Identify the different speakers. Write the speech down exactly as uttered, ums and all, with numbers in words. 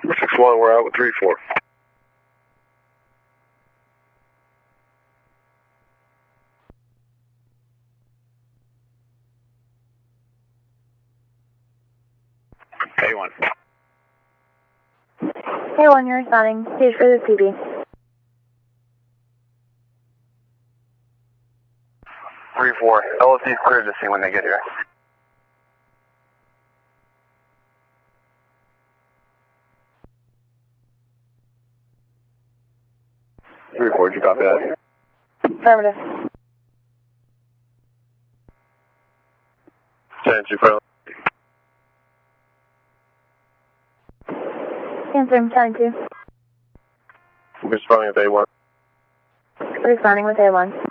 Speaker 1: six one, we're out with three four. A one.
Speaker 2: A one, you're responding. Stage for the C B.
Speaker 1: three four. L S D is cleared to see when they get here. three four, did you copy that?
Speaker 2: Affirmative.
Speaker 1: ten two, friendly.
Speaker 2: Answer, ten two.
Speaker 1: Responding with A one.
Speaker 2: Responding with A one.